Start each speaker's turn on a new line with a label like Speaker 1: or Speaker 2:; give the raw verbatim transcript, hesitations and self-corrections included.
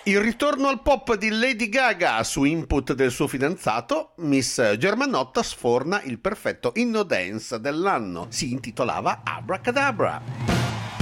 Speaker 1: Il ritorno al pop di Lady Gaga su input del suo fidanzato, Miss Germanotta sforna il perfetto inno dance dell'anno. Si intitolava Abracadabra.